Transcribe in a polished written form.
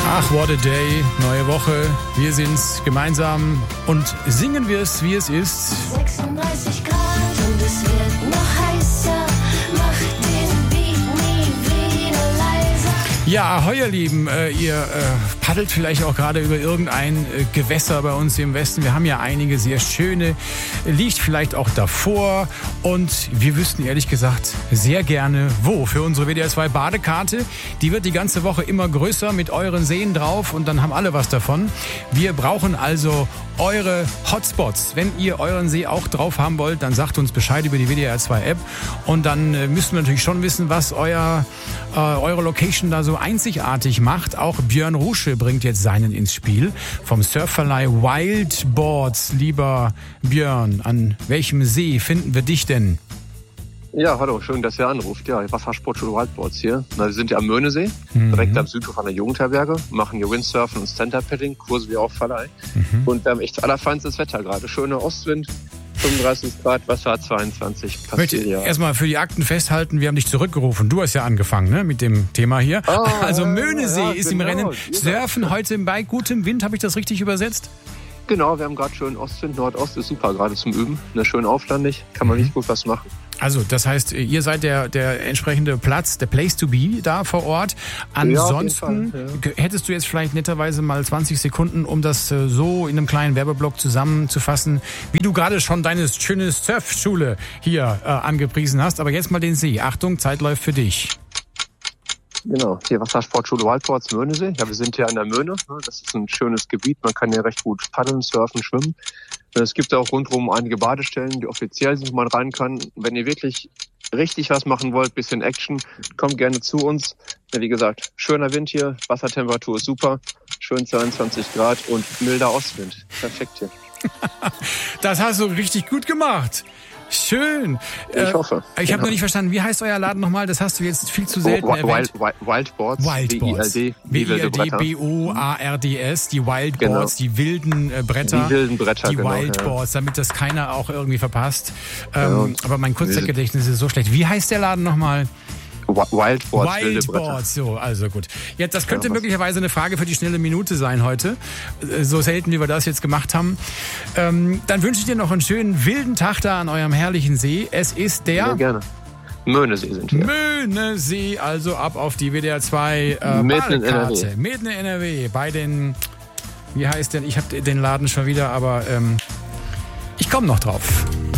Ach, what a day, neue Woche. Wir sind's gemeinsam und singen wir es, wie es ist. 36 Grad und es wird noch heißer. Mach den Beat nie wieder leiser. Ja, ahoi, ihr Lieben. Ihr paddelt vielleicht auch gerade über irgendein Gewässer bei uns im Westen. Wir haben ja einige sehr schöne, liegt vielleicht auch davor. Und wir wüssten ehrlich gesagt sehr gerne, wo. Für unsere WDR 2 Badekarte. Die wird die ganze Woche immer größer mit euren Seen drauf und dann haben alle was davon. Wir brauchen also eure Hotspots. Wenn ihr euren See auch drauf haben wollt, dann sagt uns Bescheid über die WDR 2 App. Und dann müssen wir natürlich schon wissen, was eure Location da so einzigartig macht. Auch Björn Rusche bringt jetzt seinen ins Spiel. Vom Surfverleih Wildboards. Lieber Björn, an welchem See finden wir dich denn? Ja, hallo, schön, dass ihr anruft. Ja, Wassersportschule Wildboards hier. Wir sind ja am Möhnesee, direkt am Südhof an der Jugendherberge, machen hier Windsurfen und Stand-Up-Paddling, Kurse wie auch Verleih. Und wir haben echt allerfeinstes Wetter gerade. Schöner Ostwind, 35 Grad, Wasser 22. Ich möchte erstmal für die Akten festhalten, wir haben dich zurückgerufen. Du hast ja angefangen, ne, mit dem Thema hier. Also Möhnesee ist im Rennen. Surfen heute bei gutem Wind, habe ich das richtig übersetzt? Genau, wir haben gerade schön Ostwind, Nordost ist super, gerade zum Üben. Schön auflandig, kann man nicht gut was machen. Also, das heißt, ihr seid der entsprechende Platz, der Place to be da vor Ort. Ansonsten hättest du jetzt vielleicht netterweise mal 20 Sekunden, um das so in einem kleinen Werbeblock zusammenzufassen, wie du gerade schon deine schöne Surfschule hier angepriesen hast. Aber jetzt mal den See. Achtung, Zeit läuft für dich. Genau, hier Wassersportschule Wildboards Möhnesee. Ja, wir sind hier an der Möhne. Das ist ein schönes Gebiet. Man kann hier recht gut paddeln, surfen, schwimmen. Es gibt auch rundherum einige Badestellen, die offiziell sind, wo man rein kann. Wenn ihr wirklich richtig was machen wollt, bisschen Action, kommt gerne zu uns. Ja, wie gesagt, schöner Wind hier, Wassertemperatur ist super, schön 22 Grad und milder Ostwind. Perfekt hier. Das hast du richtig gut gemacht. Schön. Ich hoffe. Ich habe noch nicht verstanden, wie heißt euer Laden nochmal? Das hast du jetzt viel zu selten erwähnt. Wildboards. W-I-L-D-B-O-A-R-D-S. Die Wildboards, die wilden Bretter. Die wilden Bretter, die genau. Wildboards, damit das keiner auch irgendwie verpasst. Aber mein Kurzzeitgedächtnis ist so schlecht. Wie heißt der Laden nochmal? Wildboards, so, also gut. Jetzt, das könnte möglicherweise eine Frage für die schnelle Minute sein heute. So selten, wie wir das jetzt gemacht haben. Dann wünsche ich dir noch einen schönen wilden Tag da an eurem herrlichen See. Es ist der... Ja, gerne. Möhnesee sind wir. Möhnesee, also ab auf die WDR 2 Mitten in NRW. Mitten in NRW. Bei den... Wie heißt denn? Ich habe den Laden schon wieder, aber ich komme noch drauf.